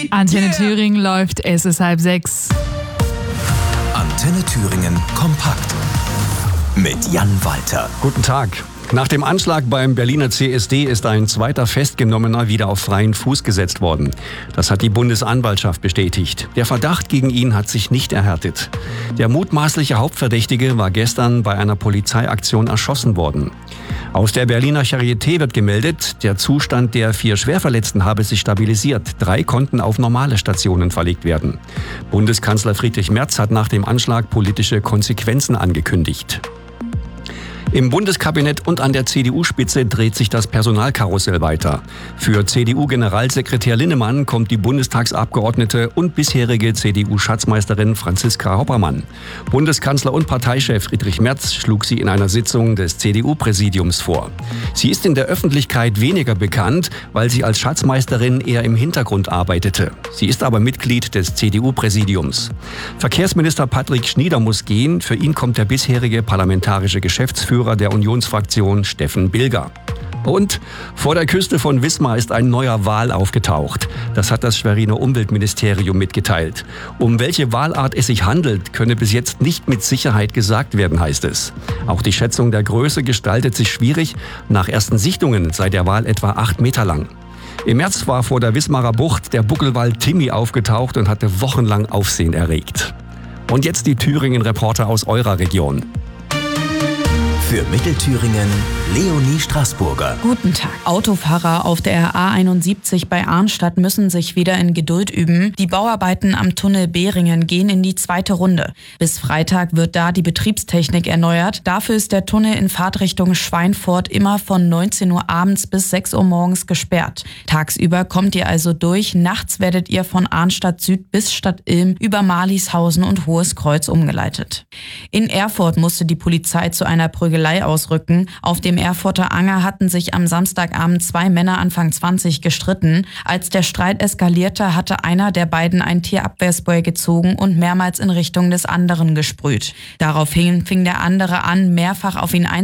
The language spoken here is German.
Antenne Thüringen läuft, es ist 5:30. Antenne Thüringen kompakt mit Jan Walter. Guten Tag. Nach dem Anschlag beim Berliner CSD ist ein zweiter Festgenommener wieder auf freien Fuß gesetzt worden. Das hat die Bundesanwaltschaft bestätigt. Der Verdacht gegen ihn hat sich nicht erhärtet. Der mutmaßliche Hauptverdächtige war gestern bei einer Polizeiaktion erschossen worden. Aus der Berliner Charité wird gemeldet, der Zustand der 4 Schwerverletzten habe sich stabilisiert. 3 konnten auf normale Stationen verlegt werden. Bundeskanzler Friedrich Merz hat nach dem Anschlag politische Konsequenzen angekündigt. Im Bundeskabinett und an der CDU-Spitze dreht sich das Personalkarussell weiter. Für CDU-Generalsekretär Linnemann kommt die Bundestagsabgeordnete und bisherige CDU-Schatzmeisterin Franziska Hoppermann. Bundeskanzler und Parteichef Friedrich Merz schlug sie in einer Sitzung des CDU-Präsidiums vor. Sie ist in der Öffentlichkeit weniger bekannt, weil sie als Schatzmeisterin eher im Hintergrund arbeitete. Sie ist aber Mitglied des CDU-Präsidiums. Verkehrsminister Patrick Schnieder muss gehen. Für ihn kommt der bisherige parlamentarische Geschäftsführer der Unionsfraktion Steffen Bilger. Und vor der Küste von Wismar ist ein neuer Wal aufgetaucht. Das hat das Schweriner Umweltministerium mitgeteilt. Um welche Walart es sich handelt, könne bis jetzt nicht mit Sicherheit gesagt werden, heißt es. Auch die Schätzung der Größe gestaltet sich schwierig. Nach ersten Sichtungen sei der Wal etwa 8 Meter lang. Im März war vor der Wismarer Bucht der Buckelwal Timmy aufgetaucht und hatte wochenlang Aufsehen erregt. Und jetzt die Thüringen-Reporter aus eurer Region. Für Mittelthüringen Leonie Straßburger. Guten Tag. Autofahrer auf der A71 bei Arnstadt müssen sich wieder in Geduld üben. Die Bauarbeiten am Tunnel Behringen gehen in die 2. Runde. Bis Freitag wird da die Betriebstechnik erneuert. Dafür ist der Tunnel in Fahrtrichtung Schweinfurt immer von 19 Uhr abends bis 6 Uhr morgens gesperrt. Tagsüber kommt ihr also durch. Nachts werdet ihr von Arnstadt Süd bis Stadtilm über Marlieshausen und Hohes Kreuz umgeleitet. In Erfurt musste die Polizei zu einer Prügelei ausrücken. Auf dem Erfurter Anger hatten sich am Samstagabend 2 Männer Anfang 20 gestritten. Als der Streit eskalierte, hatte einer der beiden ein Tierabwehrspray gezogen und mehrmals in Richtung des anderen gesprüht. Daraufhin fing der andere an, mehrfach auf ihn